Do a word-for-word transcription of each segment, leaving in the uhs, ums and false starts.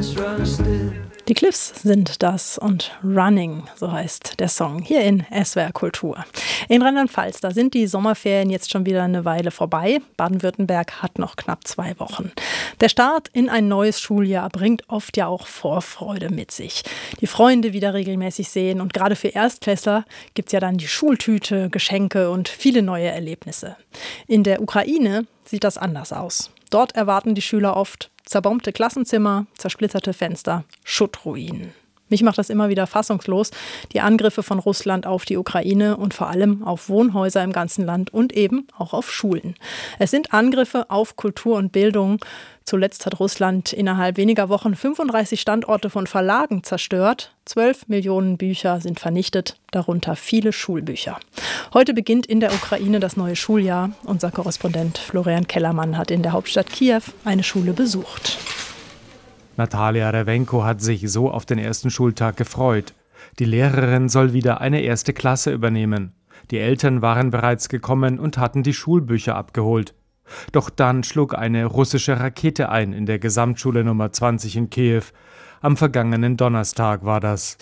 Die Cliffs sind das und Running, so heißt der Song, hier in S W R Kultur. In Rheinland-Pfalz, da sind die Sommerferien jetzt schon wieder eine Weile vorbei. Baden-Württemberg hat noch knapp zwei Wochen. Der Start in ein neues Schuljahr bringt oft ja auch Vorfreude mit sich. Die Freunde wieder regelmäßig sehen und gerade für Erstklässler gibt es ja dann die Schultüte, Geschenke und viele neue Erlebnisse. In der Ukraine sieht das anders aus. Dort erwarten die Schüler oft zerbombte Klassenzimmer, zersplitterte Fenster, Schuttruinen. Mich macht das immer wieder fassungslos, die Angriffe von Russland auf die Ukraine und vor allem auf Wohnhäuser im ganzen Land und eben auch auf Schulen. Es sind Angriffe auf Kultur und Bildung. Zuletzt hat Russland innerhalb weniger Wochen fünfunddreißig Standorte von Verlagen zerstört. Zwölf Millionen Bücher sind vernichtet, darunter viele Schulbücher. Heute beginnt in der Ukraine das neue Schuljahr. Unser Korrespondent Florian Kellermann hat in der Hauptstadt Kiew eine Schule besucht. Natalia Rewenko hat sich so auf den ersten Schultag gefreut. Die Lehrerin soll wieder eine erste Klasse übernehmen. Die Eltern waren bereits gekommen und hatten die Schulbücher abgeholt. Doch dann schlug eine russische Rakete ein in der Gesamtschule Nummer zwanzig in Kiew. Am vergangenen Donnerstag war das.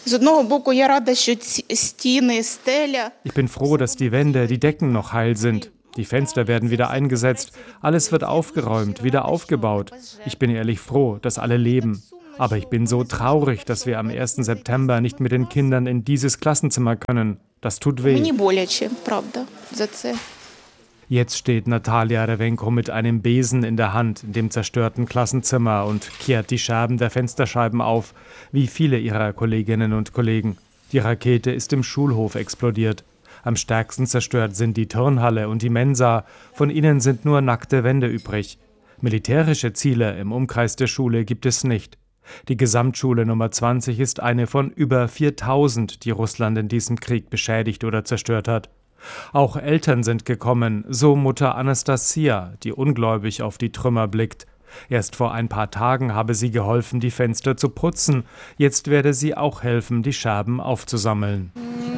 Ich bin froh, dass die Wände, die Decken noch heil sind. Die Fenster werden wieder eingesetzt, alles wird aufgeräumt, wieder aufgebaut. Ich bin ehrlich froh, dass alle leben. Aber ich bin so traurig, dass wir am ersten September nicht mit den Kindern in dieses Klassenzimmer können. Das tut weh. Jetzt steht Natalia Rewenko mit einem Besen in der Hand in dem zerstörten Klassenzimmer und kehrt die Scherben der Fensterscheiben auf, wie viele ihrer Kolleginnen und Kollegen. Die Rakete ist im Schulhof explodiert. Am stärksten zerstört sind die Turnhalle und die Mensa. Von ihnen sind nur nackte Wände übrig. Militärische Ziele im Umkreis der Schule gibt es nicht. Die Gesamtschule Nummer zwanzig ist eine von über viertausend, die Russland in diesem Krieg beschädigt oder zerstört hat. Auch Eltern sind gekommen, so Mutter Anastasia, die ungläubig auf die Trümmer blickt. Erst vor ein paar Tagen habe sie geholfen, die Fenster zu putzen. Jetzt werde sie auch helfen, die Scherben aufzusammeln.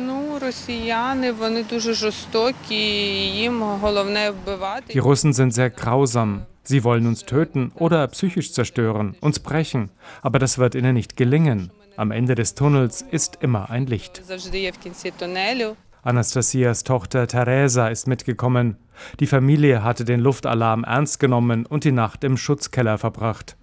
Die Russen sind sehr grausam. Sie wollen uns töten oder psychisch zerstören, uns brechen. Aber das wird ihnen nicht gelingen. Am Ende des Tunnels ist immer ein Licht. Anastasias Tochter Teresa ist mitgekommen. Die Familie hatte den Luftalarm ernst genommen und die Nacht im Schutzkeller verbracht.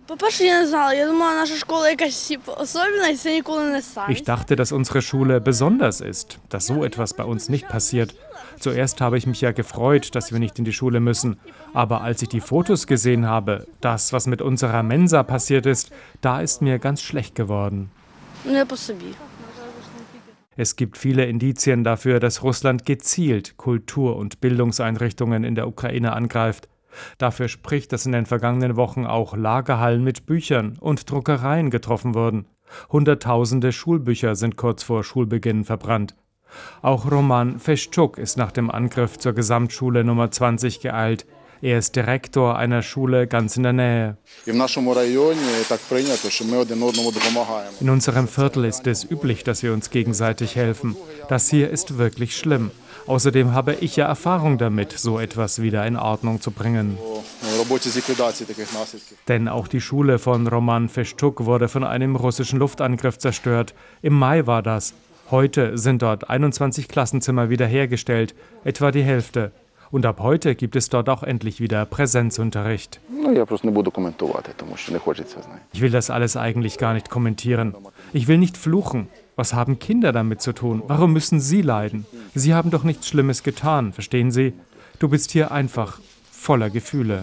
Ich dachte, dass unsere Schule besonders ist, dass so etwas bei uns nicht passiert. Zuerst habe ich mich ja gefreut, dass wir nicht in die Schule müssen. Aber als ich die Fotos gesehen habe, das, was mit unserer Mensa passiert ist, da ist mir ganz schlecht geworden. Es gibt viele Indizien dafür, dass Russland gezielt Kultur- und Bildungseinrichtungen in der Ukraine angreift. Dafür spricht, dass in den vergangenen Wochen auch Lagerhallen mit Büchern und Druckereien getroffen wurden. Hunderttausende Schulbücher sind kurz vor Schulbeginn verbrannt. Auch Roman Feschuk ist nach dem Angriff zur Gesamtschule Nummer zwanzig geeilt. Er ist Direktor einer Schule ganz in der Nähe. In unserem Viertel ist es üblich, dass wir uns gegenseitig helfen. Das hier ist wirklich schlimm. Außerdem habe ich ja Erfahrung damit, so etwas wieder in Ordnung zu bringen. Denn auch die Schule von Roman Feschuk wurde von einem russischen Luftangriff zerstört. Im Mai war das. Heute sind dort einundzwanzig Klassenzimmer wiederhergestellt, etwa die Hälfte. Und ab heute gibt es dort auch endlich wieder Präsenzunterricht. Ich will das alles eigentlich gar nicht kommentieren. Ich will nicht fluchen. Was haben Kinder damit zu tun? Warum müssen sie leiden? Sie haben doch nichts Schlimmes getan, verstehen Sie? Du bist hier einfach voller Gefühle.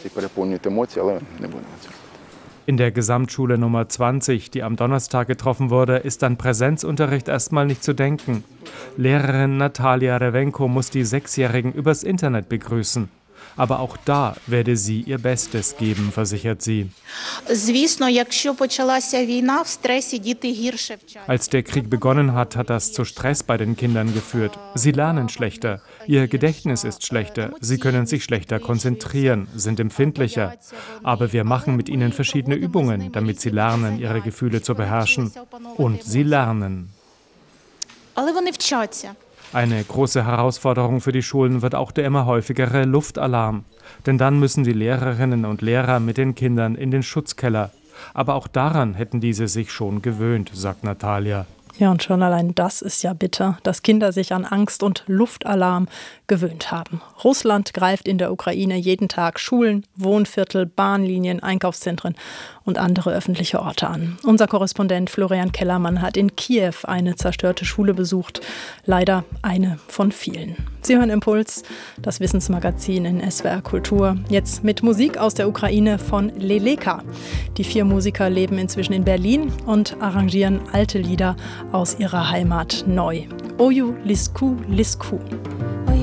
In der Gesamtschule Nummer zwanzig, die am Donnerstag getroffen wurde, ist an Präsenzunterricht erstmal nicht zu denken. Lehrerin Natalia Rewenko muss die Sechsjährigen übers Internet begrüßen. Aber auch da werde sie ihr Bestes geben, versichert sie. Als der Krieg begonnen hat, hat das zu Stress bei den Kindern geführt. Sie lernen schlechter, ihr Gedächtnis ist schlechter, sie können sich schlechter konzentrieren, sind empfindlicher. Aber wir machen mit ihnen verschiedene Übungen, damit sie lernen, ihre Gefühle zu beherrschen. Und sie lernen. Eine große Herausforderung für die Schulen wird auch der immer häufigere Luftalarm. Denn dann müssen die Lehrerinnen und Lehrer mit den Kindern in den Schutzkeller. Aber auch daran hätten diese sich schon gewöhnt, sagt Natalia. Ja, und schon allein das ist ja bitter, dass Kinder sich an Angst und Luftalarm gewöhnt haben. Russland greift in der Ukraine jeden Tag Schulen, Wohnviertel, Bahnlinien, Einkaufszentren und andere öffentliche Orte an. Unser Korrespondent Florian Kellermann hat in Kiew eine zerstörte Schule besucht. Leider eine von vielen. Sie hören Impuls, das Wissensmagazin in S W R Kultur. Jetzt mit Musik aus der Ukraine von Leleka. Die vier Musiker leben inzwischen in Berlin und arrangieren alte Lieder aus ihrer Heimat neu. Oju Lisku Lisku.